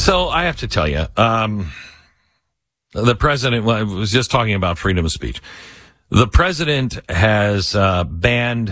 So I have to tell you, the president was just talking about freedom of speech. The president has banned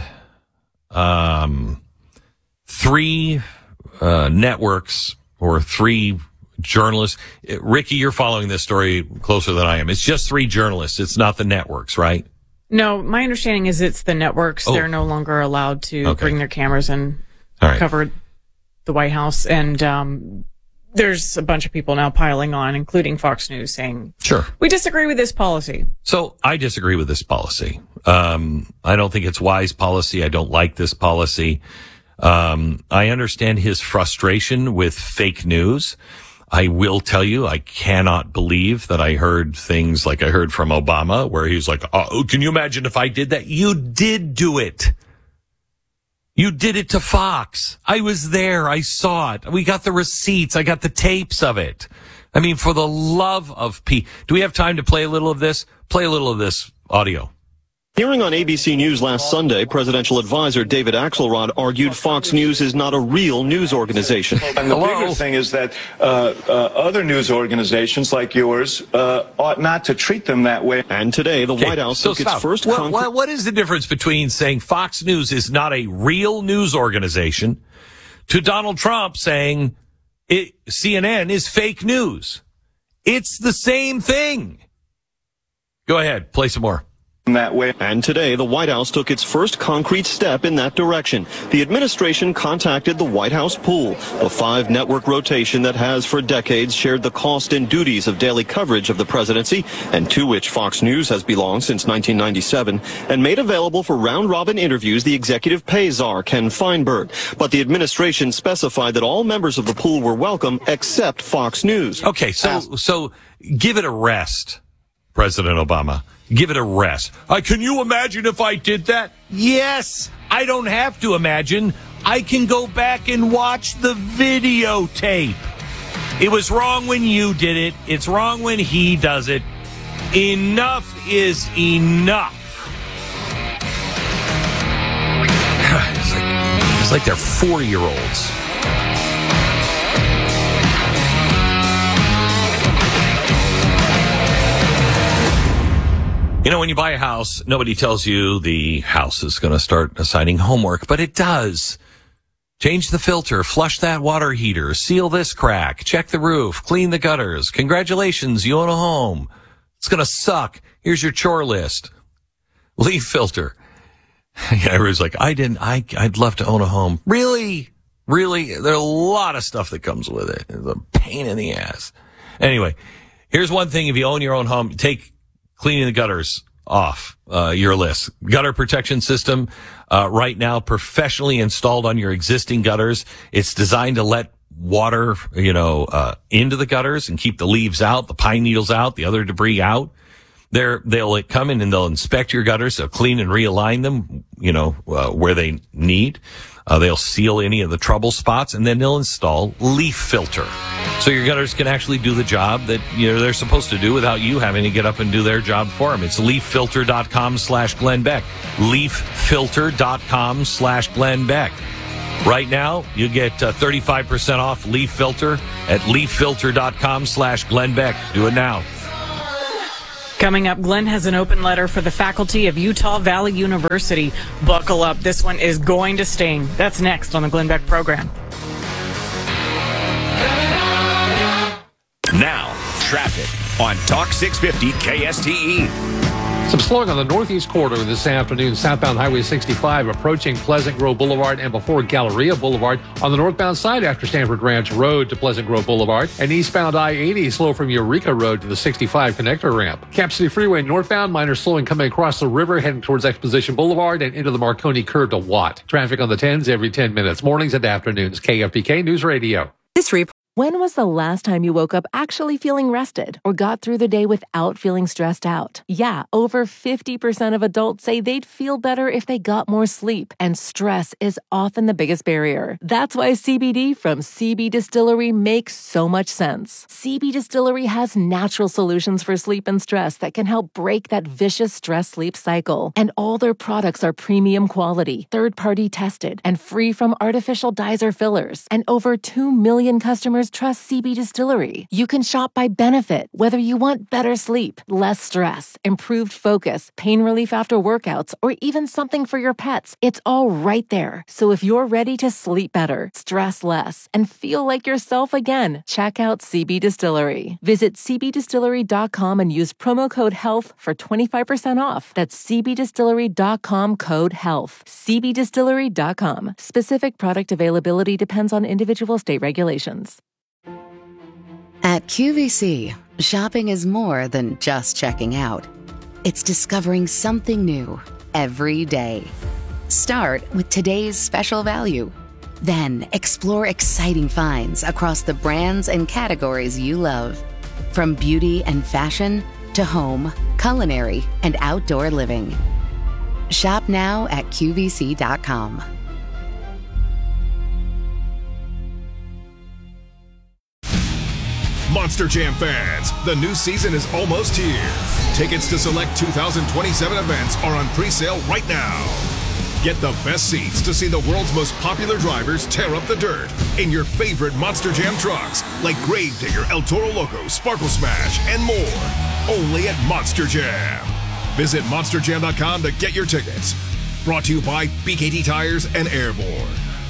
three networks or three journalists. Ricky, you're following this story closer than I am. It's just three journalists. It's not the networks, right? No, my understanding is it's the networks. They're no longer allowed to bring their cameras and cover the White House. And there's a bunch of people now piling on, including Fox News, saying, sure, we disagree with this policy. So I disagree with this policy. I don't think it's wise policy. I don't like this policy. I understand his frustration with fake news. I will tell you, I cannot believe that I heard things like I heard from Obama, where he's like, oh, can you imagine if I did that? You did do it. You did it to Fox. I was there. I saw it. We got the receipts. I got the tapes of it. I mean, for the love of Pete. Do we have time to play a little of this? Play a little of this audio. Hearing on ABC News last Sunday, presidential advisor David Axelrod argued Fox News is not a real news organization. And the bigger thing is that other news organizations like yours ought not to treat them that way. And today, the White House took its first... What is the difference between saying Fox News is not a real news organization to Donald Trump saying CNN is fake news? It's the same thing. Go ahead, play some more. That way. And today, the White House took its first concrete step in that direction. The administration contacted the White House Pool, a 5-network rotation that has for decades shared the cost and duties of daily coverage of the presidency, and to which Fox News has belonged since 1997, and made available for round-robin interviews the executive pay czar, Ken Feinberg. But the administration specified that all members of the pool were welcome except Fox News. Okay, so give it a rest, President Obama. Give it a rest. Can you imagine if I did that? Yes, I don't have to imagine. I can go back and watch the videotape. It was wrong when you did it. It's wrong when he does it. Enough is enough. It's like they're 4-year-olds. You know, when you buy a house, nobody tells you the house is going to start assigning homework, but it does. Change the filter, flush that water heater, seal this crack, check the roof, clean the gutters. Congratulations, you own a home. It's going to suck. Here's your chore list. Leaf filter. Everybody's like, I'd love to own a home. Really? Really? There's a lot of stuff that comes with it. It's a pain in the ass. Anyway, here's one thing. If you own your own home, take cleaning the gutters off your list. Gutter protection system right now professionally installed on your existing gutters. It's designed to let water, into the gutters and keep the leaves out, the pine needles out, the other debris out. They'll come in and they'll inspect your gutters. They'll clean and realign them, where they need. They'll seal any of the trouble spots, and then they'll install leaf filter. So your gutters can actually do the job that they're supposed to do without you having to get up and do their job for them. It's leaffilter.com/Glenn Beck. Leaffilter.com/Glenn Beck. Right now, you get 35% off Leaf Filter at leaffilter.com/Glenn Beck. Do it now. Coming up, Glenn has an open letter for the faculty of Utah Valley University. Buckle up. This one is going to sting. That's next on the Glenn Beck program. Now, traffic on Talk 650 KSTE. Some slowing on the northeast corridor this afternoon, southbound Highway 65 approaching Pleasant Grove Boulevard and before Galleria Boulevard. On the northbound side after Stanford Ranch Road to Pleasant Grove Boulevard, and eastbound I-80 slow from Eureka Road to the 65 connector ramp. Cap City Freeway northbound, minor slowing coming across the river heading towards Exposition Boulevard and into the Marconi curve to Watt. Traffic on the 10s every 10 minutes, mornings and afternoons. KFTK News Radio. When was the last time you woke up actually feeling rested or got through the day without feeling stressed out? Yeah, over 50% of adults say they'd feel better if they got more sleep, and stress is often the biggest barrier. That's why CBD from CB Distillery makes so much sense. CB Distillery has natural solutions for sleep and stress that can help break that vicious stress-sleep cycle. And all their products are premium quality, third-party tested, and free from artificial dyes or fillers. And over 2 million customers customers trust CB Distillery. You can shop by benefit, whether you want better sleep, less stress, improved focus, pain relief after workouts, or even something for your pets. It's all right there. So if you're ready to sleep better, stress less, and feel like yourself again, check out CB Distillery. Visit cbdistillery.com and use promo code HEALTH for 25% off. That's cbdistillery.com, code HEALTH. cbdistillery.com. Specific product availability depends on individual state regulations. At QVC, shopping is more than just checking out. It's discovering something new every day. Start with today's special value. Then explore exciting finds across the brands and categories you love. From beauty and fashion to home, culinary, and outdoor living. Shop now at QVC.com. Monster Jam fans, the new season is almost here. Tickets to select 2027 events are on pre-sale right now. Get the best seats to see the world's most popular drivers tear up the dirt in your favorite Monster Jam trucks, like Gravedigger, El Toro Loco, Sparkle Smash, and more. Only at Monster Jam. Visit monsterjam.com to get your tickets. Brought to you by BKT Tires and Airborne.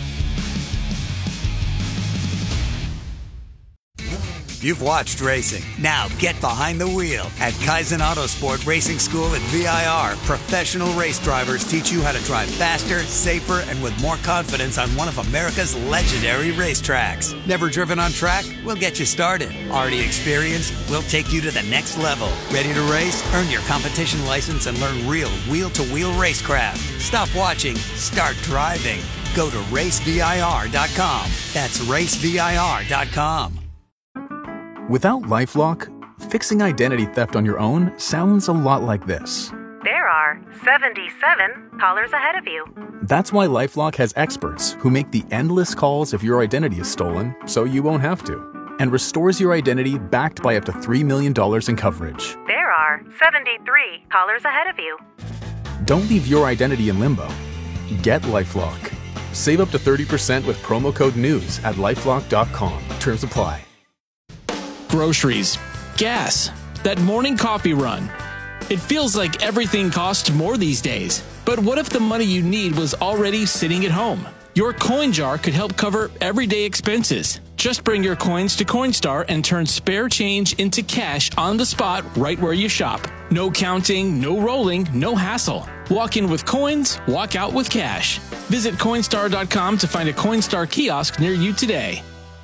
You've watched racing. Now get behind the wheel at Kaizen Autosport Racing School at VIR. Professional race drivers teach you how to drive faster, safer, and with more confidence on one of America's legendary racetracks. Never driven on track? We'll get you started. Already experienced? We'll take you to the next level. Ready to race? Earn your competition license and learn real wheel-to-wheel racecraft. Stop watching. Start driving. Go to racevir.com. That's racevir.com. Without LifeLock, fixing identity theft on your own sounds a lot like this. There are 77 callers ahead of you. That's why LifeLock has experts who make the endless calls if your identity is stolen, so you won't have to, and restores your identity backed by up to $3 million in coverage. There are 73 callers ahead of you. Don't leave your identity in limbo. Get LifeLock. Save up to 30% with promo code NEWS at LifeLock.com. Terms apply. Groceries, gas, that morning coffee run. It feels like everything costs more these days. But what if the money you need was already sitting at home? Your coin jar could help cover everyday expenses. Just bring your coins to Coinstar and turn spare change into cash on the spot right where you shop. No counting, no rolling, no hassle. Walk in with coins, walk out with cash. Visit Coinstar.com to find a Coinstar kiosk near you today.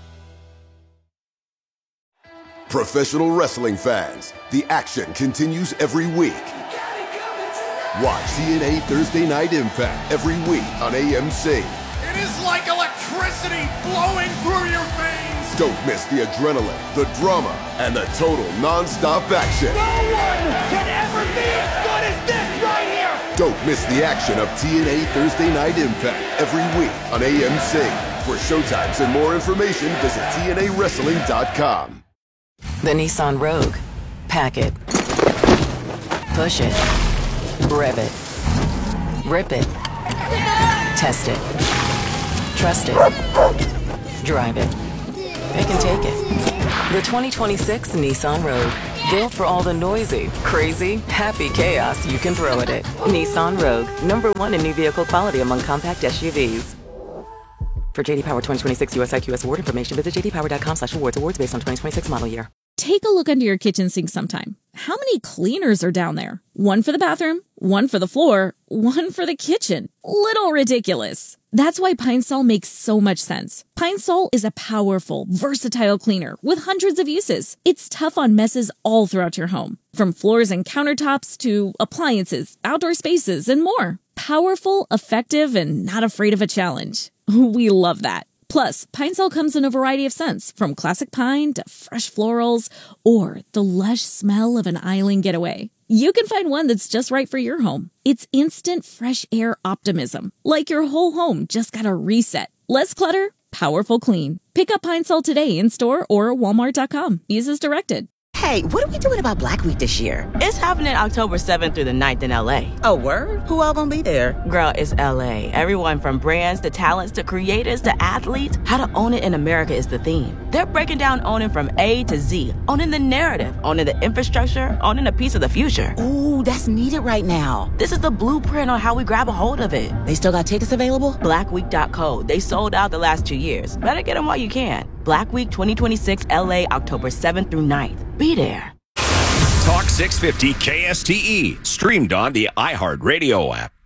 Professional wrestling fans, the action continues every week. Watch TNA Thursday Night Impact every week on AMC. It is like electricity flowing through your veins. Don't miss the adrenaline, the drama, and the total non-stop action. No one can ever be as good as this right here. Don't miss the action of TNA Thursday Night Impact every week on AMC. For showtimes and more information, visit TNAWrestling.com. The Nissan Rogue. Pack it. Push it. Rev it. Rip it. Test it. Trust it. Drive it. It can take it. The 2026 Nissan Rogue. Built for all the noisy, crazy, happy chaos you can throw at it. Nissan Rogue. #1 in new vehicle quality among compact SUVs. For JD Power 2026 US IQS award information, visit jdpower.com/awards. Awards based on 2026 model year. Take a look under your kitchen sink sometime. How many cleaners are down there? One for the bathroom, one for the floor, one for the kitchen. Little ridiculous. That's why Pine Sol makes so much sense. Pine Sol is a powerful, versatile cleaner with hundreds of uses. It's tough on messes all throughout your home, from floors and countertops to appliances, outdoor spaces, and more. Powerful, effective, and not afraid of a challenge. We love that. Plus, Pine Sol comes in a variety of scents, from classic pine to fresh florals, or the lush smell of an island getaway. You can find one that's just right for your home. It's instant fresh air optimism, like your whole home just got a reset. Less clutter, powerful clean. Pick up Pine Sol today in store or walmart.com. Use as directed. Hey, what are we doing about Black Week this year? It's happening October 7th through the 9th in LA. Oh, word? Who all gonna be there? Girl, it's LA. Everyone from brands to talents to creators to athletes. How to own it in America is the theme. They're breaking down owning from A to Z. Owning the narrative, owning the infrastructure, owning a piece of the future. Ooh, that's needed right now. This is the blueprint on how we grab a hold of it. They still got tickets available? Blackweek.co. They sold out the last 2 years. Better get them while you can. Black Week 2026 LA, October 7th through 9th. Be there. Talk 650 KSTE. Streamed on the iHeartRadio app.